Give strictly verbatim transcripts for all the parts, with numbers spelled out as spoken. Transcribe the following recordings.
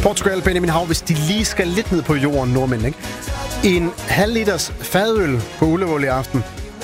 Portugal, Benjamin Hav, hvis de lige skal lidt ned på jorden, nordmænd, ikke? En halv liters fadøl på Ullevål i aften.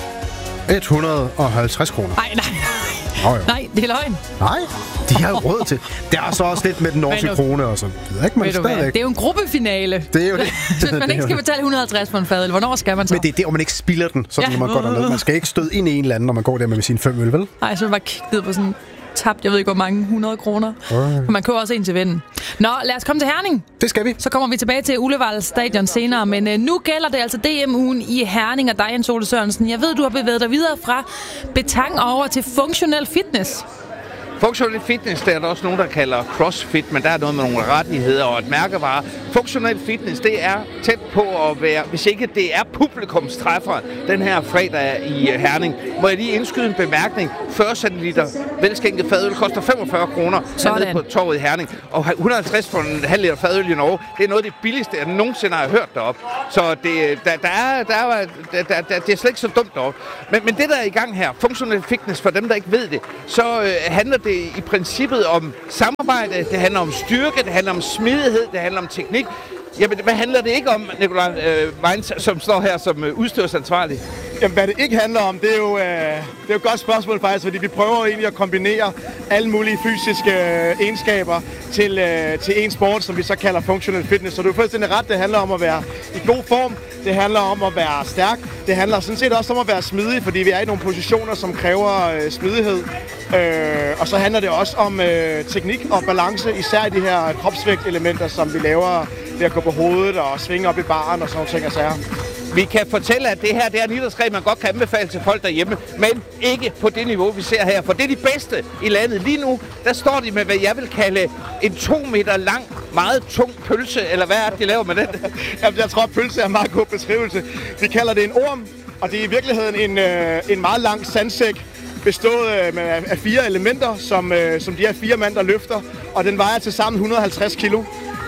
et hundrede og halvtreds kroner. Nej, nej. Oh, nej, det er løgn. Nej, de har jo råd til. Det er så også lidt med den norske krone og sådan. Det er, ikke, man stadig... det er jo en gruppefinale. Det er jo det. Hvis man ikke skal betale et hundrede og halvtreds for en fadøl, hvornår skal man så? Men det er der, hvor man ikke spilder den, så ja. man går derned. Man skal ikke støde ind i en eller anden, når man går der med sine fem øl, vel? Nej, så vil man bare kigge ned på sådan tabt, jeg ved ikke, hvor mange hundrede kroner. Øh. Man køber også en til vennen. Nå, lad os komme til Herning. Det skal vi. Så kommer vi tilbage til Ullevål Stadion senere, men øh, nu gælder det altså D M-ugen i Herning og dig, Jens Ole Sørensen. Jeg ved, du har bevæget dig videre fra betang over til funktionel fitness. Funktionel fitness, der er der også nogen, der kalder crossfit, men der er noget med nogle rettigheder og et mærkevare. Funktionel fitness, det er tæt på at være, hvis ikke det er publikumstræffer, den her fredag i Herning. Må jeg lige indskyde en bemærkning? fyrre centiliter velskænket fadøl koster femogfyrre kroner nede på torvet i Herning. Og et hundrede og halvtreds for en halv liter fadøl i Norge, det er noget af det billigste, jeg nogensinde har hørt deroppe. Så det, der, der er, der er, der, der, der, det er slet ikke så dumt deroppe. Men, men det, der er i gang her, funktionel fitness, for dem, der ikke ved det, så øh, handler det i princippet om samarbejde, det handler om styrke, det handler om smidighed, det handler om teknik. Jamen, hvad handler det ikke om, Nikolaj øh, Vines, som står her som øh, udstyrsansvarlig? Jamen, hvad det ikke handler om, det er jo, øh, det er jo et godt spørgsmål faktisk, fordi vi prøver egentlig at kombinere alle mulige fysiske øh, egenskaber til, øh, til en sport, som vi så kalder functional fitness. Så du er fuldstændig ret, det handler om at være i god form, det handler om at være stærk, det handler sådan set også om at være smidig, fordi vi er i nogle positioner, som kræver øh, smidighed. Øh, og så handler det også om øh, teknik og balance, især i de her kropsvægtelementer, som vi laver ved at gå på hovedet og svinge op i baren og sådan nogle ting og sager. Vi kan fortælle, at det her det er en idrætsgren, man godt kan anbefale til folk derhjemme, men ikke på det niveau, vi ser her. For det er de bedste i landet. Lige nu, der står de med, hvad jeg vil kalde en to meter lang, meget tung pølse, eller hvad er det, de laver med den? Jamen, jeg tror, at pølse er en meget god beskrivelse. Vi kalder det en orm, og det er i virkeligheden en, øh, en meget lang sandsæk, bestået øh, af fire elementer, som, øh, som de her fire mand, der løfter, og den vejer til sammen et hundrede og halvtreds kilo.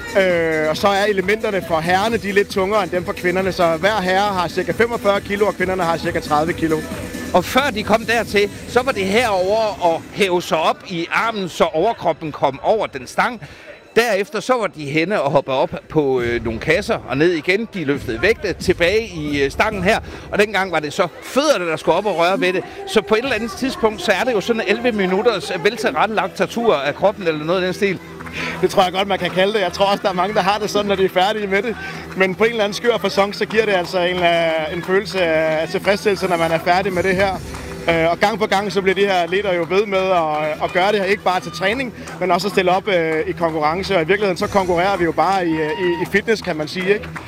Øh, og så er elementerne for herrerne, de er lidt tungere end dem for kvinderne, så hver herre har cirka femogfyrre kilo, og kvinderne har cirka tredive kilo. Og før de kom dertil, så var det herover at hæve sig op i armen, så overkroppen kom over den stang. Derefter så var de henne og hoppede op på øh, nogle kasser og ned igen. De løftede vægte tilbage i øh, stangen her, og dengang var det så fødderne, der skulle op og røre ved det. Så på et eller andet tidspunkt, så er det jo sådan elleve minutters veltilrettelagt tortur af kroppen eller noget af den stil. Det tror jeg godt, man kan kalde det. Jeg tror også, der er mange, der har det sådan, når de er færdige med det. Men på en eller anden skør facon, så giver det altså en, en følelse af tilfredsstillelse, når man er færdig med det her. Og gang på gang, så bliver de her ledere jo ved med at, at gøre det her, ikke bare til træning, men også at stille op i konkurrence. Og i virkeligheden, så konkurrerer vi jo bare i, i, i fitness, kan man sige, ikke?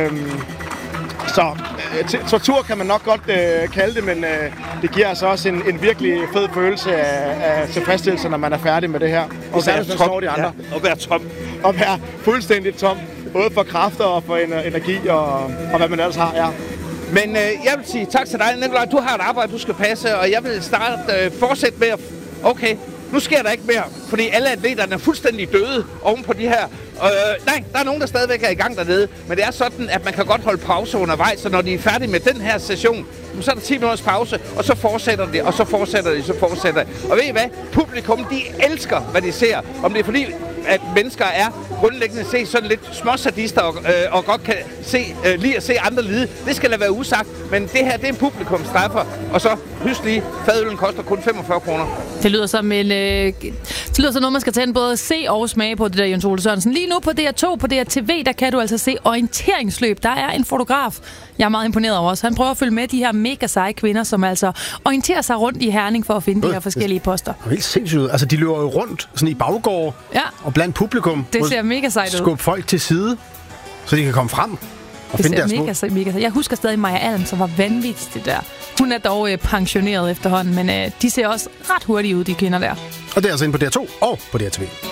Så øh, tortur kan man nok godt øh, kalde det, men øh, det giver altså også en, en virkelig fed følelse af, af tilfredsstillelse, når man er færdig med det her. Og være tom. De andre. Ja, og være tom. Og være fuldstændig tom, både for kræfter og for energi og, og hvad man ellers har, ja. Men øh, jeg vil sige tak til dig, Nikolaj. Du har et arbejde, du skal passe, og jeg vil starte øh, fortsætte med at... Okay, nu sker der ikke mere, fordi alle atleterne er fuldstændig døde oven på de her. Øh, nej, der er nogen, der stadigvæk er i gang dernede, men det er sådan, at man kan godt holde pause undervejs, så når de er færdige med den her session, så er der ti minutters pause, og så fortsætter de, og så fortsætter de, så fortsætter de. Og ved I hvad? Publikum, de elsker, hvad de ser. Om det er fordi, at mennesker er grundlæggende set sådan lidt småsadister og, øh, og godt kan se, øh, lige at se andre lide. Det skal da være usagt, men det her, det er en publikumstræffer. Og så, husk lige, fadølen koster kun femogfyrre kroner. Det lyder som en... Øh, det lyder som noget, man skal tage en både se og smage på, det der, Jens Ole Sørensen. Lige nu på D R to, på D R T V, der kan du altså se orienteringsløb. Der er en fotograf, jeg er meget imponeret over os. Han prøver at følge med de her mega seje kvinder, som altså orienterer sig rundt i Herning for at finde de her forskellige poster. Det er helt sindssygt. Altså, de løber jo rundt sådan i baggård ja. og blandt publikum. Det ser mega sejt ud. Skub folk til side, så de kan komme frem og det finde deres mega, sejt, mega sejt. Jeg husker stadig Maja Alm, som var vanvittig det der. Hun er dog øh, pensioneret efterhånden, men øh, de ser også ret hurtigt ud, de kvinder der. Og det er altså inde på D R to og på D R T V.